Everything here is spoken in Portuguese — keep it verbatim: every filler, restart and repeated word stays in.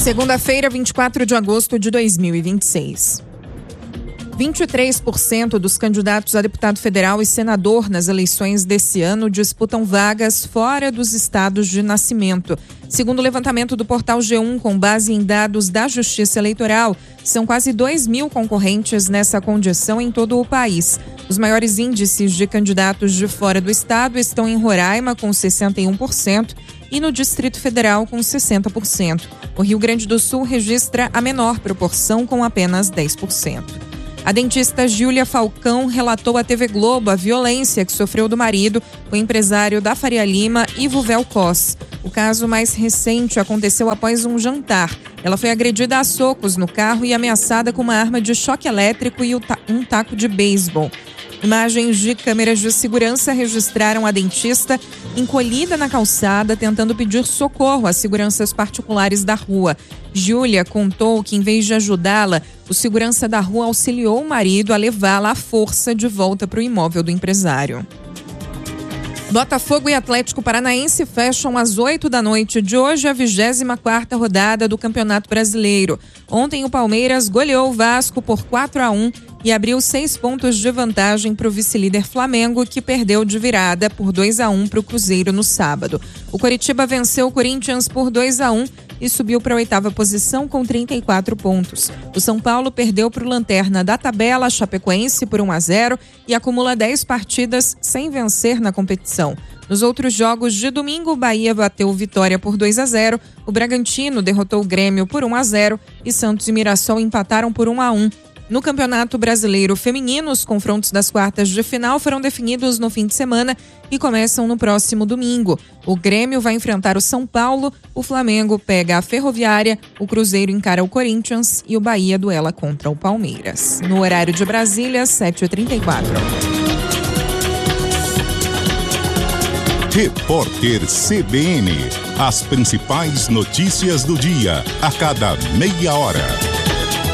Segunda-feira, vinte e quatro de agosto de dois mil e vinte e seis. vinte e três por cento dos candidatos a deputado federal e senador nas eleições desse ano disputam vagas fora dos estados de nascimento. Segundo o levantamento do portal G um, com base em dados da Justiça Eleitoral, são quase dois mil concorrentes nessa condição em todo o país. Os maiores índices de candidatos de fora do estado estão em Roraima, com sessenta e um por cento, e no Distrito Federal, com sessenta por cento. O Rio Grande do Sul registra a menor proporção, com apenas dez por cento. A dentista Júlia Falcão relatou à T V Globo a violência que sofreu do marido, o empresário da Faria Lima, Ivo Velcos. O caso mais recente aconteceu após um jantar. Ela foi agredida a socos no carro e ameaçada com uma arma de choque elétrico e um taco de beisebol. Imagens de câmeras de segurança registraram a dentista encolhida na calçada, tentando pedir socorro às seguranças particulares da rua. Júlia contou que, em vez de ajudá-la, o segurança da rua auxiliou o marido a levá-la à força de volta para o imóvel do empresário. Botafogo e Atlético Paranaense fecham às oito da noite de hoje a vigésima quarta rodada do Campeonato Brasileiro. Ontem o Palmeiras goleou o Vasco por quatro a um e abriu seis pontos de vantagem para o vice-líder Flamengo, que perdeu de virada por dois a um para o Cruzeiro no sábado. O Coritiba venceu o Corinthians por dois a um e subiu para a oitava posição com trinta e quatro pontos. O São Paulo perdeu para o lanterna da tabela, Chapecoense, por um a zero e acumula dez partidas sem vencer na competição. Nos outros jogos de domingo, o Bahia bateu Vitória por dois a zero, o Bragantino derrotou o Grêmio por um a zero e Santos e Mirassol empataram por um a um. No Campeonato Brasileiro Feminino, os confrontos das quartas de final foram definidos no fim de semana e começam no próximo domingo. O Grêmio vai enfrentar o São Paulo, o Flamengo pega a Ferroviária, o Cruzeiro encara o Corinthians e o Bahia duela contra o Palmeiras. No horário de Brasília, sete e trinta e quatro. Repórter C B N. As principais notícias do dia, a cada meia hora.